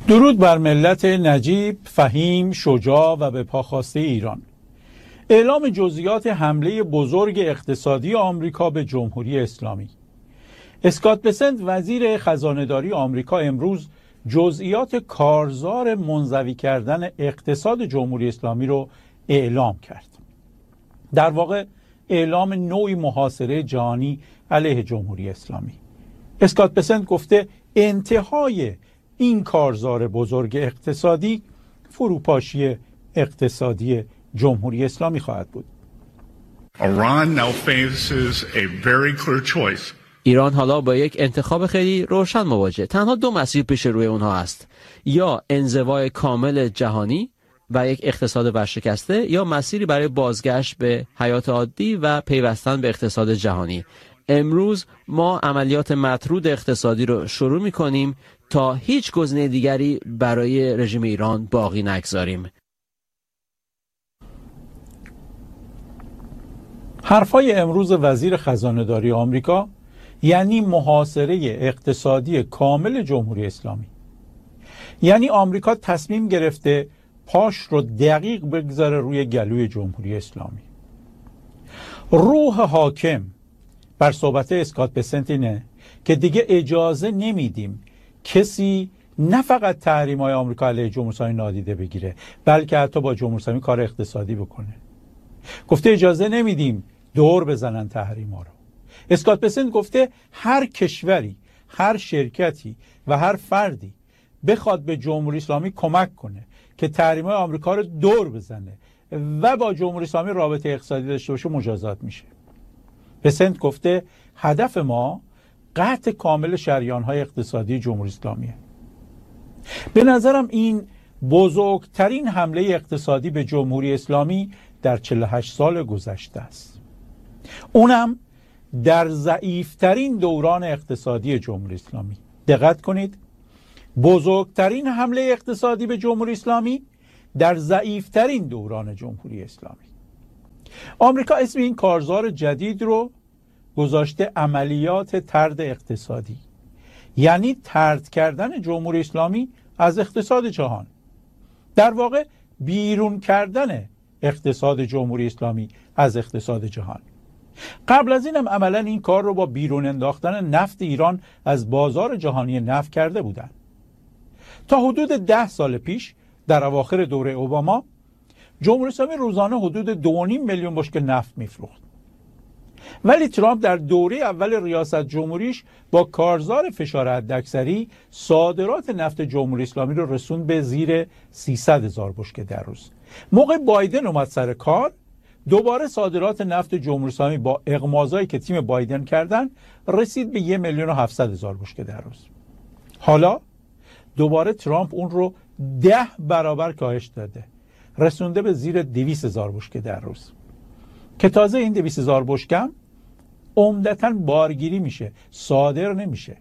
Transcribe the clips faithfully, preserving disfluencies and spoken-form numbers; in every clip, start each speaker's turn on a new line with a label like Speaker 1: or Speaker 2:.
Speaker 1: درود بر ملت نجیب، فهیم، شجاع و به پا خواسته ایران. اعلام جزئیات حمله بزرگ اقتصادی آمریکا به جمهوری اسلامی. اسکات بسنت وزیر خزانه‌داری آمریکا امروز جزئیات کارزار منزوی کردن اقتصاد جمهوری اسلامی رو اعلام کرد. در واقع اعلام نوعی محاصره جهانی علیه جمهوری اسلامی. اسکات بسنت گفته انتهای این کارزار بزرگ اقتصادی فروپاشی اقتصادی جمهوری اسلامی خواهد بود.
Speaker 2: Iran now faces a very clear choice.
Speaker 3: ایران حالا با یک انتخاب خیلی روشن مواجه. تنها دو مسیر پیش روی اونها است: یا انزوای کامل جهانی و یک اقتصاد ورشکسته، یا مسیری برای بازگشت به حیات عادی و پیوستن به اقتصاد جهانی. امروز ما عملیات مطرود اقتصادی رو شروع می‌کنیم تا هیچ گزینه دیگری برای رژیم ایران باقی نگذاریم.
Speaker 1: حرفای امروز وزیر خزانه‌داری آمریکا یعنی محاصره اقتصادی کامل جمهوری اسلامی. یعنی آمریکا تصمیم گرفته پاش رو دقیق بگذاره روی گلوی جمهوری اسلامی. روح حاکم بر صحبت اسکات بسنت اینه که دیگه اجازه نمیدیم کسی نه فقط تحریم‌های آمریکا علیه جمهوری اسلامی نادیده بگیره، بلکه حتی با جمهوری اسلامی کار اقتصادی بکنه. گفته اجازه نمیدیم دور بزنن تحریم‌ها رو. اسکات بسنت گفته هر کشوری، هر شرکتی و هر فردی بخواد به جمهوری اسلامی کمک کنه که تحریم‌های آمریکا رو دور بزنه و با جمهوری اسلامی رابطه اقتصادی داشته باشه مجازات میشه. بسنت گفته هدف ما قطع کامل شریان‌های اقتصادی جمهوری اسلامیه. به نظرم این بزرگترین حمله اقتصادی به جمهوری اسلامی در چهل و هشت سال گذشته است. اونم در ضعیفترین دوران اقتصادی جمهوری اسلامی. دقت کنید، بزرگترین حمله اقتصادی به جمهوری اسلامی در ضعیفترین دوران جمهوری اسلامی. آمریکا اسم این کارزار جدید رو گذاشته عملیات طرد اقتصادی، یعنی طرد کردن جمهوری اسلامی از اقتصاد جهان. در واقع بیرون کردن اقتصاد جمهوری اسلامی از اقتصاد جهان. قبل از اینم عملا این کار رو با بیرون انداختن نفت ایران از بازار جهانی نفت کرده بودن. تا حدود ده سال پیش در اواخر دوره اوباما جمهوری اسلامی روزانه حدود دو و نیم میلیون بشکه نفت میفروخت. ولی ترامپ در دوره اول ریاست جمهوریش با کارزار فشار حداکثری صادرات نفت جمهوری اسلامی رو رسوند به زیر سیصد هزار بشکه در روز. موقع بایدن اومد سر کار، دوباره صادرات نفت جمهوری اسلامی با اغماضایی که تیم بایدن کردن رسید به یک میلیون و هفتصد هزار بشکه در روز. حالا دوباره ترامپ اون رو ده برابر کاهش داده، رسونده به زیر دویست هزار بشکه در روز، که تازه این دویست هزار بشکه عمدتاً بارگیری میشه، صادر نمیشه.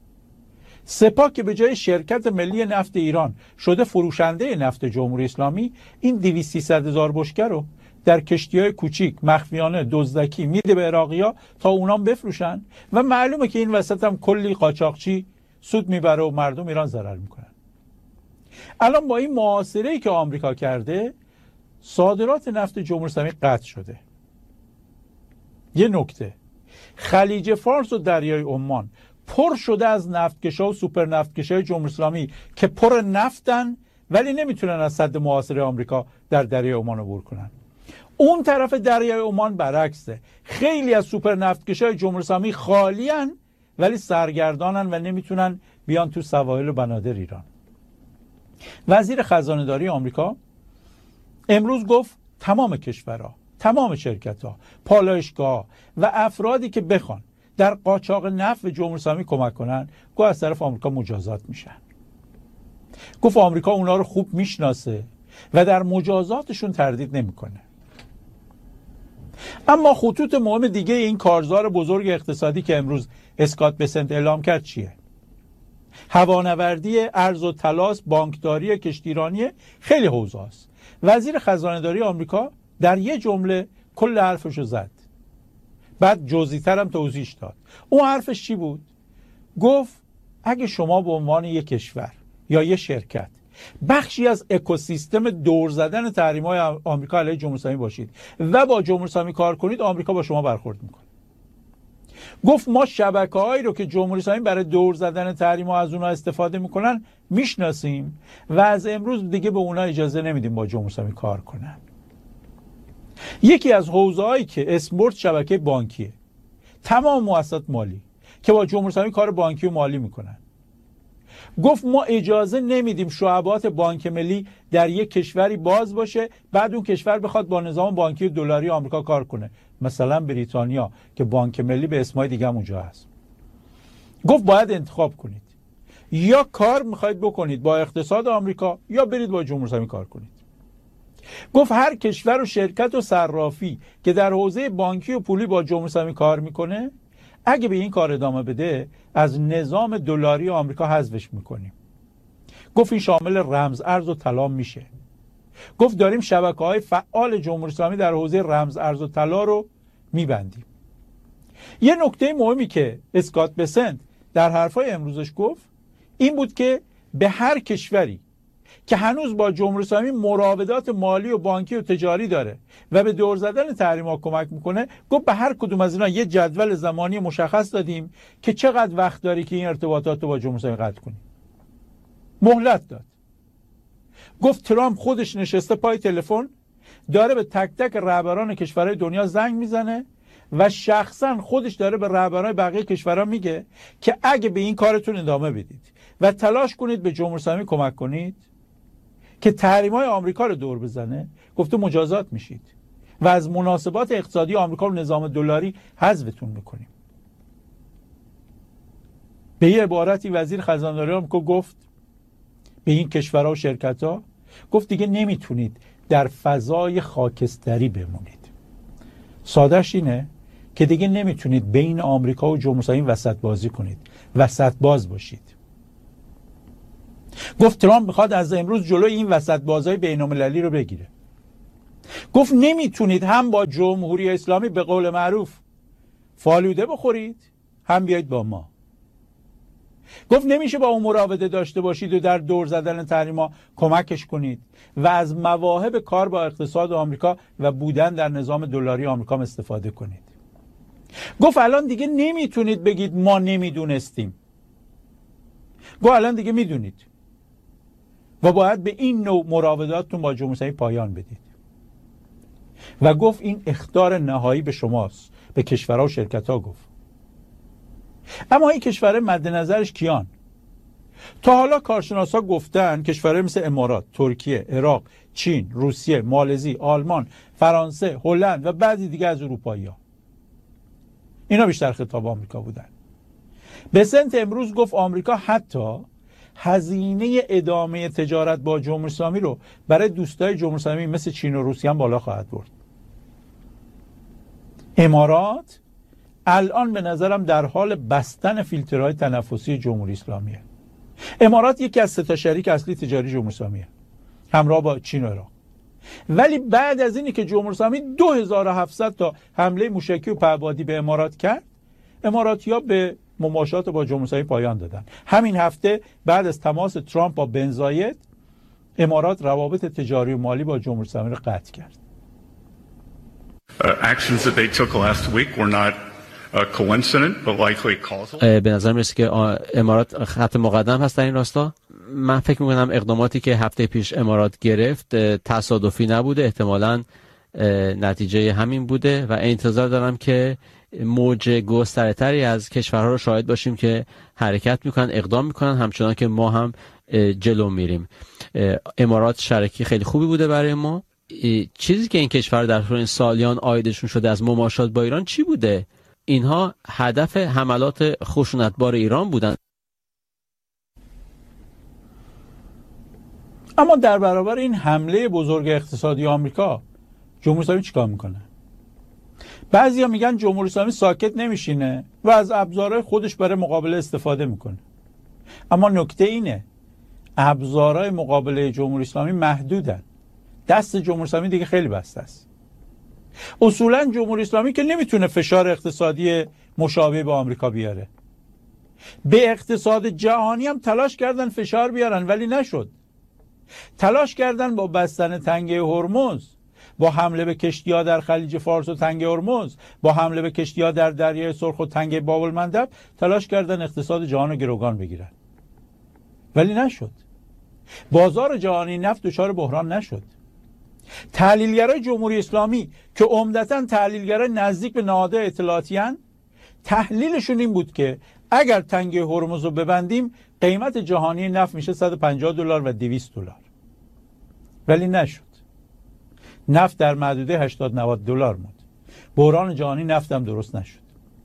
Speaker 1: سپاه که به جای شرکت ملی نفت ایران شده فروشنده نفت جمهوری اسلامی، این دویست سیصد هزار بشکه رو در کشتی‌های کوچیک مخفیانه دزدکی میده به عراقی‌ها تا اونام بفروشن و معلومه که این وسط هم کلی قاچاقچی سود میبره و مردم ایران ضرر میکنن. الان با این محاصره‌ای که آمریکا کرده صادرات نفت جمهوری اسلامی قطع شده. یه نکته، خلیج فارس و دریای عمان پر شده از نفتکشا و سوپر نفتکشای جمهوری اسلامی که پر نفتن ولی نمیتونن از سد محاصره آمریکا در دریای عمان عبور کنن. اون طرف دریای عمان برعکسه، خیلی از سوپر نفتکشای جمهوری اسلامی خالیان ولی سرگردانن و نمیتونن بیان تو سواحل و بنادر ایران. وزیر خزانه‌داری آمریکا امروز گفت تمام کشورها، تمام شرکت‌ها، پالایشگاه و افرادی که بخوان در قاچاق نفت به جمهوری اسلامی کمک کنن، گفت از طرف آمریکا مجازات میشن. گفت آمریکا اونا رو خوب میشناسه و در مجازاتشون تردید نمیکنه. اما خطوط مهم دیگه این کارزار بزرگ اقتصادی که امروز اسکات بسنت اعلام کرد چیه؟ هوانوردی، ارز و تلاس، بانکداری، کشتیرانی، خیلی حوزه‌است. وزیر خزانه‌داری آمریکا در یه جمله کل حرفشو زد. بعد جزئی‌تر هم توضیح داد. اون حرفش چی بود؟ گفت اگه شما به عنوان یک کشور یا یه شرکت بخشی از اکوسیستم دور زدن تحریم‌های آمریکا علیه جمهوری اسلامی باشید و با جمهوری اسلامی کار کنید، آمریکا با شما برخورد میکنه. گفت ما شبکه‌هایی رو که جمهوری اسلامی برای دور زدن تحریم‌ها از اونها استفاده میکنن میشناسیم و از امروز دیگه به اونها اجازه نمیدیم با جمهوری اسلامی کار کنن. یکی از حوزه‌هایی که اسمورت شبکه بانکیه، تمام مؤسسات مالی که با جمهوری اسلامی کار بانکی و مالی میکنن. گفت ما اجازه نمیدیم شعبات بانک ملی در یک کشوری باز باشه بعد اون کشور بخواد با نظام بانکی دلاری آمریکا کار کنه، مثلا بریتانیا که بانک ملی به اسمای دیگه هم اونجا هست. گفت باید انتخاب کنید، یا کار میخواید بکنید با اقتصاد آمریکا یا برید با جمهوری اسلامی کار کنید. گفت هر کشور و شرکت و صرافی که در حوزه بانکی و پولی با جمهوری اسلامی کار میکنه، اگه به این کار ادامه بده از نظام دلاری آمریکا حذفش میکنیم. گفت این شامل رمز ارز و طلا میشه. گفت داریم شبکه‌های فعال جمهوری اسلامی در حوزه رمز ارز و طلا رو میبندیم. یه نکته مهمی که اسکات بسنت در حرفای امروزش گفت این بود که به هر کشوری که هنوز با جمهوری اسلامی مراودات مالی و بانکی و تجاری داره و به دور زدن تحریم‌ها کمک میکنه، گفت به هر کدوم از اینا یه جدول زمانی مشخص دادیم که چقدر وقت داری که این ارتباطات رو با جمهوری اسلامی قطع کنی. مهلت داد. گفت ترامپ خودش نشسته پای تلفن داره به تک تک رهبران کشورهای دنیا زنگ میزنه و شخصا خودش داره به رهبران بقیه کشورها میگه که اگه به این کارتون ادامه بدید و تلاش کنید به جمهوری اسلامی کمک کنید که تحریم‌های آمریکا رو دور بزنه، گفته مجازات میشید و از مناسبات اقتصادی آمریکا و نظام دلاری حذفتون میکنیم. به یه عبارتی وزیر خزانه‌داری آمریکا گفت به این کشورها و شرکت‌ها، گفت دیگه نمیتونید در فضای خاکستری بمونید. سادهش اینه که دیگه نمیتونید بین آمریکا و جمهوری اسلامی وسط بازی کنید، وسط باز باشید. گفت ترامپ میخواد از امروز جلوی این وسط بازای بین‌المللی رو بگیره. گفت نمیتونید هم با جمهوری اسلامی به قول معروف فالوده بخورید هم بیایید با ما. گفت نمیشه با اون مراوده داشته باشید و در دور زدن تحریم‌ها کمکش کنید و از مواهب کار با اقتصاد آمریکا و بودن در نظام دلاری آمریکا استفاده کنید. گفت الان دیگه نمیتونید بگید ما نمیدونستیم. گفت الان دیگه میدونید و باید به این نوع مراوداتتون با جمهوری اسلامی پایان بدید. و گفت این اخطار نهایی به شماست، به کشورها و شرکت‌ها گفت. اما این کشورهای مد نظرش کیان؟ تا حالا کارشناسا گفتن کشورهای مثل امارات، ترکیه، عراق، چین، روسیه، مالزی، آلمان، فرانسه، هلند و بعضی دیگه از اروپایی‌ها. اینا بیشتر خطاب آمریکا بودن. بسنت امروز گفت آمریکا حتی هزینه ادامه تجارت با جمهوری اسلامی رو برای دوستای جمهوری اسلامی مثل چین و روسیه هم بالا خواهد برد. امارات الان به نظرم در حال بستن فیلترهای تنفسی جمهوری اسلامیه. امارات یکی از سه تا شریک اصلی تجاری جمهوری اسلامیه همراه با چین و عراق. ولی بعد از اینی که جمهوری اسلامی دو هزار و هفتصد تا حمله موشکی و پهپادی به امارات کرد، اماراتی‌ها به مماشات با جمهوری اسلامی پایان دادن. همین هفته بعد از تماس ترامپ با بن زاید، امارات روابط تجاری و مالی با جمهوری اسلامی را قطع کرد.
Speaker 2: Actions that they took last week were not coincident but likely causal.
Speaker 3: به نظر میرسه که امارات خط مقدم هست در این راستا. من فکر میکنم اقداماتی که هفته پیش امارات گرفت تصادفی نبوده، احتمالاً نتیجه همین بوده و انتظار دارم که موج گستره‌تری از کشورها رو شاهد باشیم که حرکت میکنن، اقدام میکنن، همچنان که ما هم جلو میریم. امارات شریکی خیلی خوبی بوده برای ما. چیزی که این کشور در طول این سالیان عایدشون شده از مماشات با ایران چی بوده؟ اینها هدف حملات خشونتبار ایران بودن.
Speaker 1: اما در برابر این حمله بزرگ اقتصادی آمریکا، جمهوری اسلامی چیکار میکنه؟ بعضیا میگن جمهوری اسلامی ساکت نمیشینه و از ابزارهای خودش برای مقابله استفاده میکنه. اما نکته اینه ابزارهای مقابله جمهوری اسلامی محدودن. دست جمهوری اسلامی دیگه خیلی بسته است. اصولا جمهوری اسلامی که نمیتونه فشار اقتصادی مشابه به آمریکا بیاره. به اقتصاد جهانی هم تلاش کردن فشار بیارن ولی نشد. تلاش کردن با بستن تنگه هرمز، با حمله به کشتی‌ها در خلیج فارس و تنگه هرمز، با حمله به کشتی‌ها در دریای سرخ و تنگه باب المندب، تلاش کردن اقتصاد جهان رو گروگان بگیرن ولی نشد. بازار جهانی نفت دچار بحران نشد. تحلیلگرای جمهوری اسلامی که عمدتاً تحلیلگرای نزدیک به نهادهای اطلاعاتی هستند، تحلیلشون این بود که اگر تنگه هرمز رو ببندیم قیمت جهانی نفت میشه صد و پنجاه دلار و دویست دلار، ولی نشد. نفت در محدوده هشتاد نود دلار موند. بحران جهانی نفت هم درست نشد.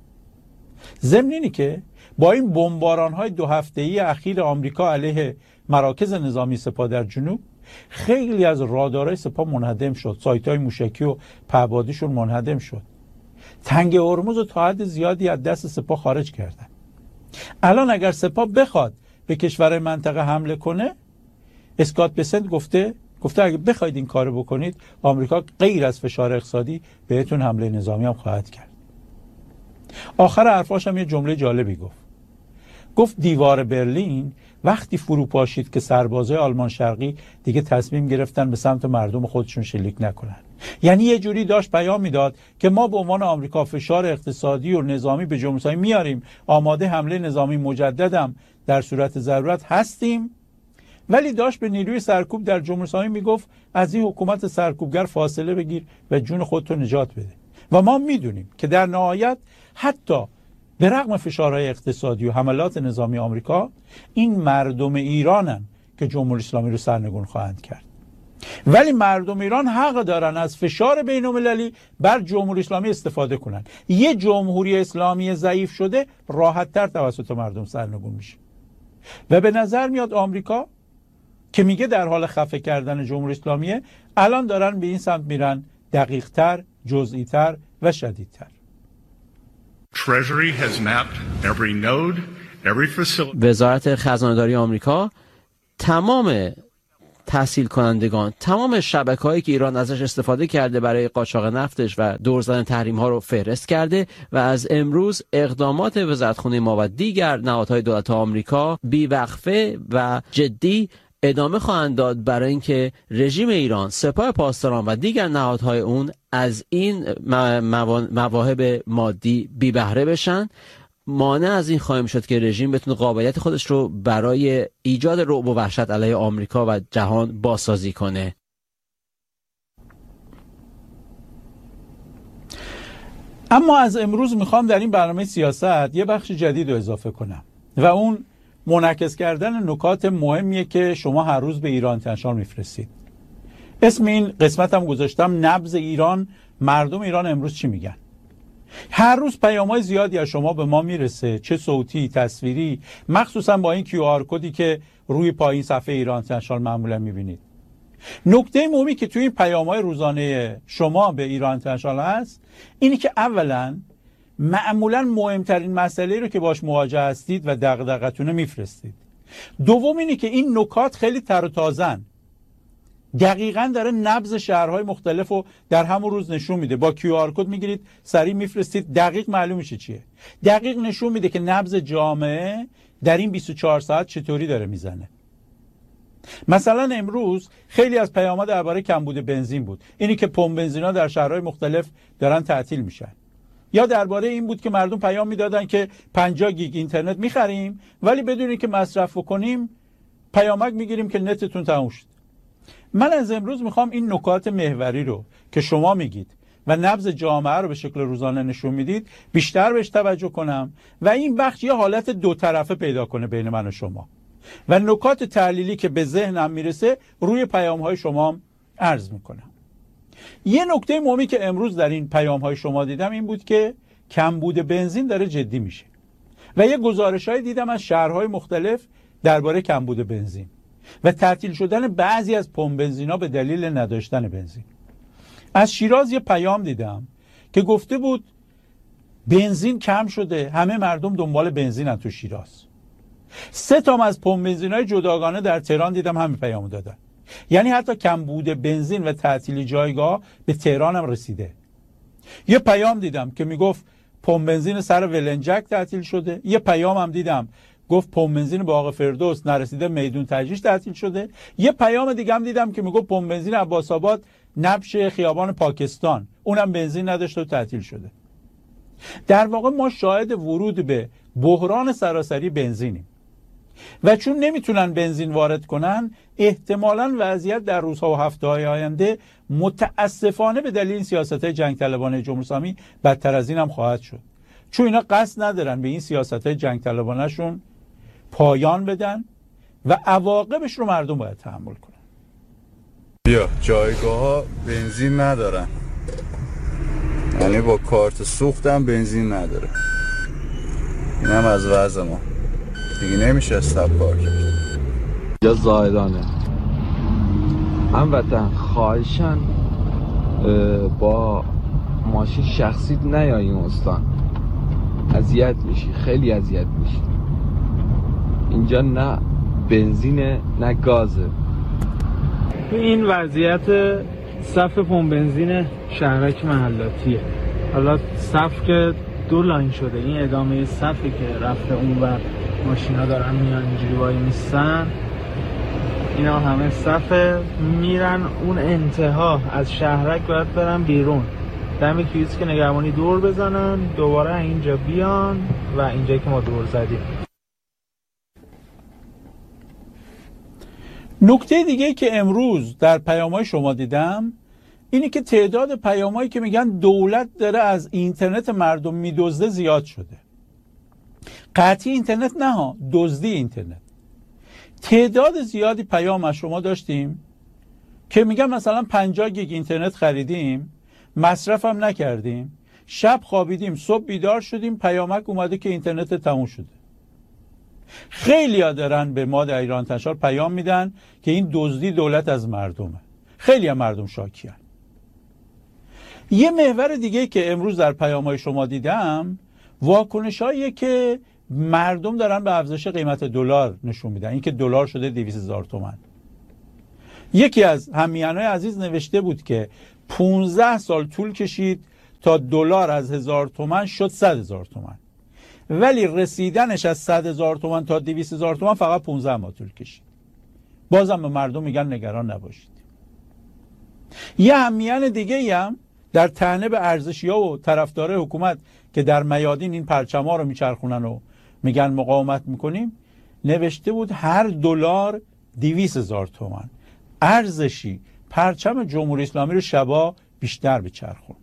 Speaker 1: ضمن اینی که با این بمباران‌های دو هفته‌ای اخیر آمریکا علیه مراکز نظامی سپاه در جنوب، خیلی از رادارهای سپاه منهدم شد، سایت‌های موشکی و پهپادیشون منهدم شد. تنگه هرمز رو تا حد زیادی از دست سپاه خارج کردن. الان اگر سپاه بخواد به کشور منطقه حمله کنه، اسکات بسنت گفته گفته اگه بخواید این کارو بکنید، آمریکا غیر از فشار اقتصادی بهتون حمله نظامی هم خواهد کرد. آخر حرفاش هم یه جمله جالبی گفت. گفت دیوار برلین وقتی فرو پاشید که سربازای آلمان شرقی دیگه تصمیم گرفتن به سمت مردم خودشون شلیک نکنن. یعنی یه جوری داشت پیام میداد که ما به عنوان آمریکا فشار اقتصادی و نظامی به جمهوری اسلامی میاریم، آماده حمله نظامی مجددم در صورت ضرورت هستیم، ولی داشت به نیروی سرکوب در جمهوری اسلامی میگفت از این حکومت سرکوبگر فاصله بگیر و جون خودتو نجات بده. و ما میدونیم که در نهایت حتی به رغم فشارهای اقتصادی و حملات نظامی آمریکا، این مردم ایرانن که جمهوری اسلامی رو سرنگون خواهند کرد. ولی مردم ایران حق دارن از فشار بین‌المللی بر جمهوری اسلامی استفاده کنن. یه جمهوری اسلامی ضعیف شده راحت‌تر توسط مردم سرنگون میشه. و به نظر میاد آمریکا که میگه در حال خفه کردن جمهوری اسلامیه، الان دارن به این سمت میرن، دقیق‌تر، جزئی‌تر و شدیدتر.
Speaker 2: Treasury has mapped every node, every facility.
Speaker 3: وزارت خزانه‌داری آمریکا تمام تحصیل کنندگان، تمام شبکه‌هایی که ایران ازش استفاده کرده برای قاچاق نفتش و دور زدن تحریم‌ها رو فهرست کرده و از امروز اقدامات وزارتخونه ما و دیگر نهادهای دولت آمریکا بی‌وقفه و جدی ادامه خواهند داد برای اینکه رژیم ایران، سپاه پاسداران و دیگر نهادهای اون از این مواهب مادی بی بهره بشن. مانع از این خواهیم شد که رژیم بتونه قابلیت خودش رو برای ایجاد رعب و وحشت علیه آمریکا و جهان بازسازی کنه.
Speaker 1: اما از امروز میخوام در این برنامه سیاست یه بخش جدید رو اضافه کنم و اون منعکس کردن نکات مهمیه که شما هر روز به ایران اینترنشنال میفرستید. اسم این قسمتم گذاشتم نبض ایران، مردم ایران امروز چی میگن. هر روز پیام‌های زیادی از شما به ما میرسه، چه صوتی، تصویری، مخصوصا با این کیو آر کدی که روی پایین صفحه ایران اینترنشنال معمولا میبینید. نکته مهمی که توی این پیام‌های روزانه شما به ایران اینترنشنال هست اینی که اولا معمولا مهمترین مسئله رو که باش مواجه هستید و دغدغتونه میفرستید. دوم اینی که این نکات خیلی تر و تازن، دقیقاً داره نبض شهرهای مختلف رو در همون روز نشون میده. با کیو آر کد میگیرید، سریع میفرستید، دقیق معلوم میشه چیه. دقیق نشون میده که نبض جامعه در این بیست و چهار ساعت چطوری داره میزنه. مثلا امروز خیلی از پیام‌ها درباره کمبود بنزین بود، اینی که پمپ بنزینا در شهرهای مختلف دارن تعطیل میشن. یا درباره این بود که مردم پیام میدادن که پنجاه گیگ اینترنت میخریم ولی بدون اینکه مصرف کنیم پیامک میگیریم که نتتون تموم شد. من از امروز میخوام این نکات محوری رو که شما میگید و نبض جامعه رو به شکل روزانه نشون میدید بیشتر بهش توجه کنم و این بخش یه حالت دو طرفه پیدا کنه بین من و شما و نکات تحلیلی که به ذهنم میرسه روی پیام‌های شما عرض میکنم. یه نکته مهمی که امروز در این پیام‌های شما دیدم این بود که کمبود بنزین داره جدی میشه و یه گزارش‌های دیدم از شهرهای مختلف درباره کمبود بنزین و تعطیل شدن بعضی از پمپ بنزینا به دلیل نداشتن بنزین. از شیراز یه پیام دیدم که گفته بود بنزین کم شده، همه مردم دنبال بنزینن تو شیراز. سه تا از پمپ بنزینای جداگانه در تهران دیدم همین پیامو دادن. یعنی حتی کمبود بنزین و تعطیل جایگاه به تهران هم رسیده. یه پیام دیدم که میگفت پمپ بنزین سر ولنجک تعطیل شده. یه پیام هم دیدم گفت پمپ بنزین باغ فردوس نرسیده میدون تجریش تعطیل شده. یه پیام دیگه هم دیدم که میگفت پمپ بنزین عباس آباد نبش خیابان پاکستان اونم بنزین نداشته و تعطیل شده. در واقع ما شاهد ورود به بحران سراسری بنزینیم و چون نمیتونن بنزین وارد کنن احتمالاً وضعیت در روزها و هفته‌های آینده متاسفانه به دلیل سیاست‌های جنگ طلبانه جمهوری اسلامی بدتر از این هم خواهد شد، چون اینا قصد ندارن به این سیاست‌های جنگ طلبانه‌شون پایان بدن و عواقبش رو مردم باید تحمل کنن.
Speaker 4: بیا جایگاه‌ها بنزین ندارن، یعنی با کارت سوختم بنزین نداره. این هم از وضع ما دیگه نمیشه استاب کار کرد.
Speaker 5: یا زایدانه هموطن خواهشن با ماشین شخصی نیایی استان، اذیت میشی، خیلی اذیت میشی. اینجا نه بنزینه نه گازه.
Speaker 6: تو این وضعیت صف پمپ بنزین شهرک محلاتیه. حالا صف که دو لاین شده، این ادامه صفی که رفته اونور ماشینا دارن میان اینجوری وای میستن، اینا همه صف میرن اون انتها از شهرک باید برن بیرون دم کیوسک نگهبانی دور بزنن دوباره اینجا بیان و اینجا که ما دور زدیم.
Speaker 1: نکته دیگه که امروز در پیام‌های شما دیدم اینی که تعداد پیام‌هایی که میگن دولت داره از اینترنت مردم میدزده زیاد شده. قطعی اینترنت نه ها، دزدی اینترنت. تعداد زیادی پیام از شما داشتیم که میگن مثلا پنجاه گیگ اینترنت خریدیم، مصرف هم نکردیم، شب خوابیدیم، صبح بیدار شدیم، پیامک اومده که اینترنت تموم شده. خیلی ها دارن به ما در ایران تشار پیام میدن که این دزدی دولت از مردمه. خیلی هم مردم شاکی هن. یه محور دیگه که امروز در پیام‌های شما دیدم واکنش‌هایی که مردم دارن به افزایش قیمت دلار نشون میدن، این که دلار شده دویست هزار تومان. یکی از همیهن‌های عزیز نوشته بود که پانزده سال طول کشید تا دلار از هزار تومان شد صد هزار تومان، ولی رسیدنش از صد هزار تومان تا دویست هزار تومان فقط پانزده ماه طول کشید. بازم به مردم میگن نگران نباشید. یه همیهن دیگه هم در طعنه به ارزشی‌ها و طرفدار حکومت که در میادین این پرچم‌ها رو میچرخونن و میگن مقاومت میکنیم نوشته بود هر دلار دویست هزار تومان ارزشی پرچم جمهوری اسلامی رو شبا بیشتر بچرخون.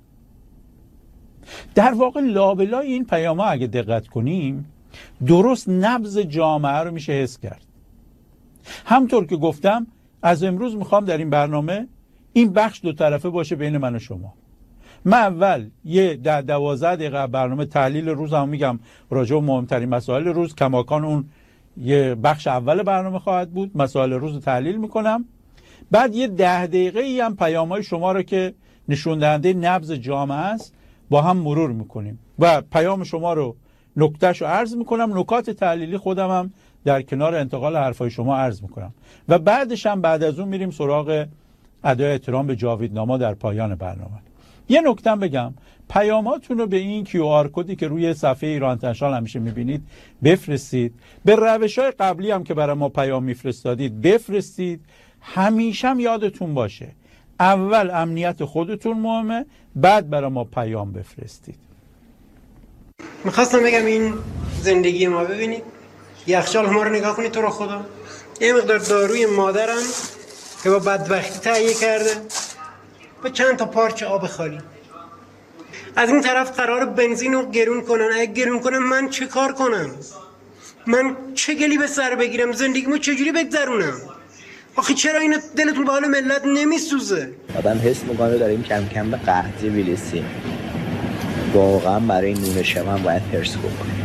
Speaker 1: در واقع لابلای این پیام‌ها اگه دقت کنیم درست نبض جامعه رو میشه حس کرد. همطور که گفتم از امروز میخوام در این برنامه این بخش دو طرفه باشه بین من و شما. من اول یه ده دوازده دقیقه برنامه تحلیل روز هم میگم راجع به مهمترین مسائل روز، کماکان اون یه بخش اول برنامه خواهد بود، مسائل روز رو تحلیل میکنم. بعد یه ده دقیقه ای هم پیام‌های شما رو که نشون دهنده نبض جامعه است با هم مرور میکنیم و پیام شما رو نکتهش رو عرض میکنم، نکات تحلیلی خودم هم در کنار انتقال حرفای شما عرض میکنم و بعدش هم بعد از اون میریم سراغ ادای احترام به جاویدنامه در پایان برنامه. یه نکته بگم، پیاماتون رو به این کیو آر کدی که روی صفحه ایران تنشال همیشه میبینید بفرستید. به روش‌های قبلی هم که برای ما پیام میفرستادید بفرستید. همیشه هم یادتون باشه اول امنیت خودتون مهمه، بعد برای ما پیام بفرستید.
Speaker 7: میخواستم بگم این زندگی ما، ببینید یخچال ما رو نگاه کنید تو رو خدا، یه مقدار داروی مادرم که با بدبختی تهیه کرده با چند تا پارچه آب خالی. از این طرف قرار بنزین رو گرون کنن. اگه گرون کنن من چه کار کنم؟ من چه گلی به سر بگیرم؟ زندگیمو چجوری بگذرونم؟ آخه چرا این دلتون به حال ملت نمیسوزه؟
Speaker 8: آدم حس میکنه داریم کم کم به قحطی میرسیم. واقعا برای نون شمن باید هرس بکنیم.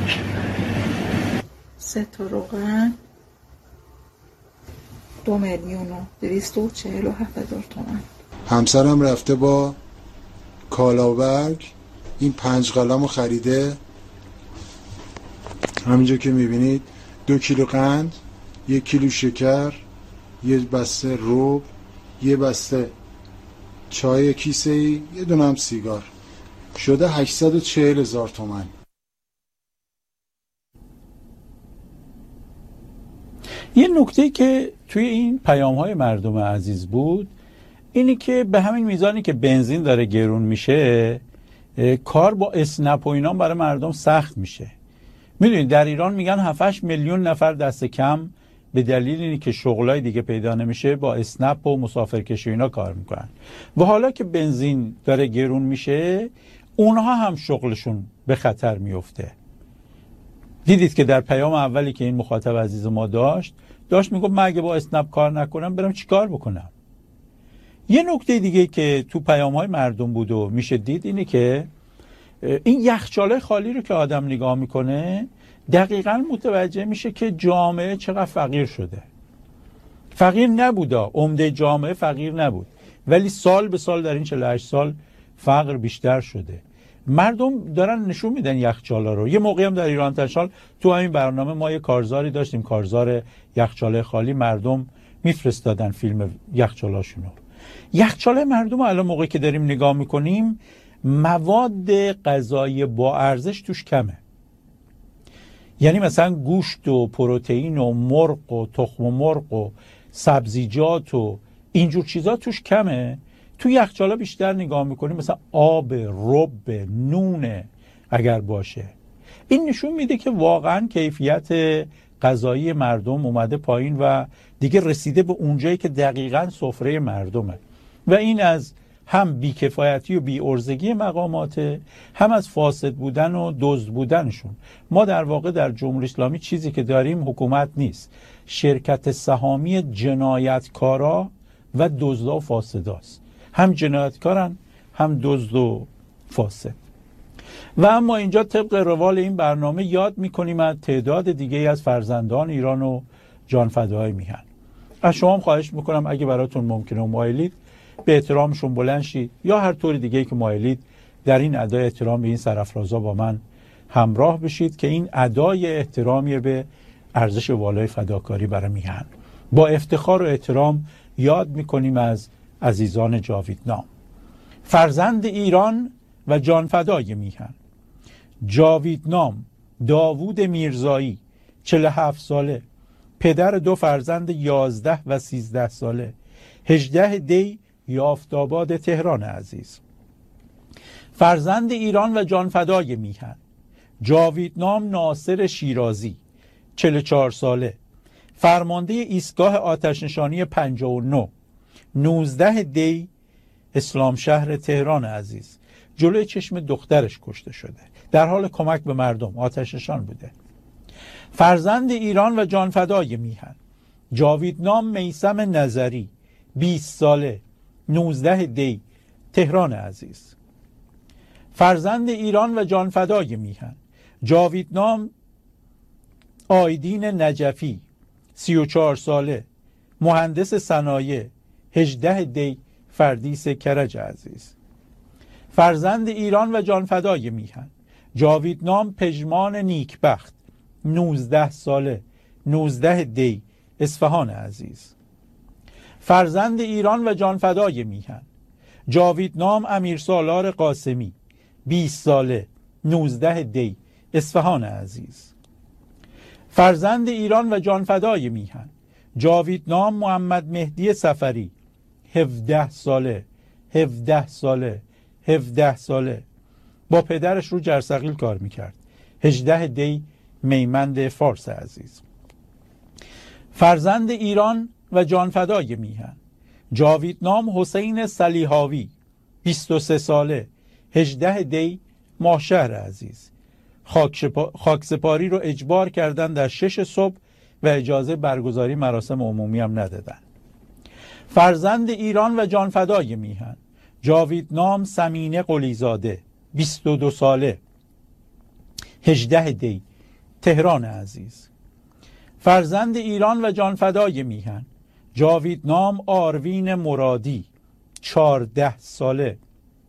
Speaker 9: سه تا روغن دو میلیون و دویست و چهل و هفت هزار تومان.
Speaker 10: همسرم رفته با کالاورگ این پنج قلم رو خریده. همینجا که میبینید دو کیلو قند، یک کیلو شکر، یه بسته روب، یه بسته چای کیسه‌ای، یه دونه هم سیگار. شده هشتصد و چهل هزار تومان.
Speaker 1: یه نکته که توی این پیام‌های مردم عزیز بود اینی که به همین میزانی که بنزین داره گرون میشه کار با اسنپ و اینا برای مردم سخت میشه. میدونید در ایران میگن هفت هشت میلیون نفر دست کم به دلیل اینی که شغلای دیگه پیدا نمیشه با اسنپ و مسافرکشی اینا کار میکنن و حالا که بنزین داره گرون میشه اونها هم شغلشون به خطر میفته. دیدید که در پیام اولی که این مخاطب عزیز ما داشت داشت میگفت من اگه با اسنپ کار نکنم برم چی کار بکنم. یه نکته دیگه که تو پیام‌های مردم بود و میشه دید اینه که این یخچاله خالی رو که آدم نگاه میکنه دقیقاً متوجه میشه که جامعه چقدر فقیر شده. فقیر نبودا، عمده جامعه فقیر نبود، ولی سال به سال در این چهل و هشت سال فقر بیشتر شده. مردم دارن نشون میدن یخچالا رو. یه موقعی هم در ایران تشال تو همین برنامه ما یه کارزاری داشتیم، کارزار یخچاله خالی، مردم میفرستادن فیلم یخچالاشونو. یخچاله مردم الان موقعی که داریم نگاه میکنیم مواد غذایی با ارزش توش کمه. یعنی مثلا گوشت و پروتئین و مرغ و تخم مرغ و سبزیجات و اینجور چیزا توش کمه. تو یخچاله بیشتر نگاه میکنیم مثلا آب، رب، نون اگر باشه. این نشون میده که واقعا کیفیت غذایی مردم اومده پایین و دیگه رسیده به اونجایی که دقیقاً سفره مردمه و این از هم بیکفایتی و بی‌عرضگی مقاماته، هم از فاسد بودن و دزد بودنشون. ما در واقع در جمهوری اسلامی چیزی که داریم حکومت نیست، شرکت سهامی جنایتکارا و دزدا و فاسداست. هم جنایتکارن هم دزد و فاسد. و اما اینجا طبق روال این برنامه یاد میکنیم از تعداد دیگه از فرزندان ایران و جانفداهای میهن. از شما هم خواهش میکنم اگه براتون ممکنه و مایلید به احترامشون بلند شید یا هر طور دیگه که مایلید در این ادای احترام به این سرافرازا با من همراه بشید که این ادای احترامی به ارزش والای فداکاری برای میهن. با افتخار و احترام یاد میکنیم از عزیزان جاویدنام، فرزند ایران و جانفدای میهن. جاویدنام داوود میرزایی، چهل و هفت ساله، پدر دو فرزند یازده و سیزده ساله، هجده دی یافتاباد تهران عزیز. فرزند ایران و جانفدای میهن. جاویدنام ناصر شیرازی، چهل و چهار ساله، فرمانده ایستگاه آتش‌نشانی پنجاه و نه، نوزده دی اسلام شهر تهران عزیز. جلوی چشم دخترش کشته شده، در حال کمک به مردم، آتش‌نشان بوده. فرزند ایران و جانفدای میهن. جاویدنام میثم نظری، بیست ساله، نوزده دی تهران عزیز. فرزند ایران و جانفدای میهن. جاویدنام آیدین نجفی، سی و چهار ساله، مهندس صنایع، هجده دی فردیس کرج عزیز. فرزند ایران و جانفدای میهن. جاویدنام پژمان نیکبخت، نوزده ساله، نوزده دی اصفهان عزیز. فرزند ایران و جانفدای میهن. جاویدنام امیرسالار قاسمی، بیست ساله، نوزده دی اصفهان عزیز. فرزند ایران و جانفدای میهن. جاویدنام محمد مهدی سفری، هفده ساله، هفده ساله، هفده ساله، با پدرش رو جرثقیل کار میکرد، هجده دی میمند فارس عزیز. فرزند ایران و جانفدای میهن. جاویدنام حسین سلیحاوی، بیست و سه ساله، هجده دی ماهشهر عزیز. خاکسپاری رو اجبار کردن در شش صبح و اجازه برگزاری مراسم عمومی هم ندادن. فرزند ایران و جانفدای میهن. جاویدنام سمینه قلیزاده، بیست و دو ساله، هجده دی تهران عزیز. فرزند ایران و جانفدای میهن. جاویدنام آروین مرادی، چهارده ساله،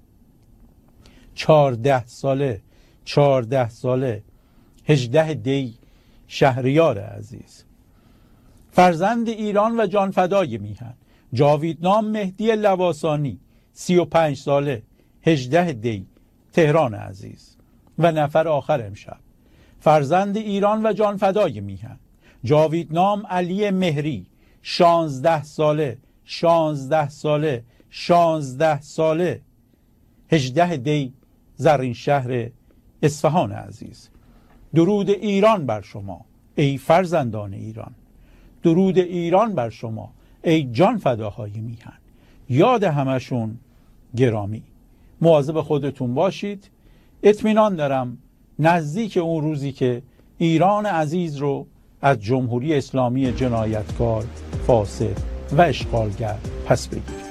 Speaker 1: چهارده ساله، چهارده ساله، هجده دی شهریار عزیز. فرزند ایران و جانفدای میهن. جاویدنام مهدی لواسانی، سی و پنج ساله، هجده دی تهران عزیز و نفر آخر امشب، فرزند ایران و جان فدای میهن، جاویدنام علی مهری، شانزده ساله شانزده ساله شانزده ساله، هجده دی، زرین شهر اصفهان عزیز. درود ایران بر شما ای فرزندان ایران، درود ایران بر شما ای جان فداهای میهن. یاد همشون گرامی. مواظب خودتون باشید. اطمینان دارم نزدیک اون روزی که ایران عزیز رو از جمهوری اسلامی جنایتکار، فاسد و اشغالگر پس بگیرید.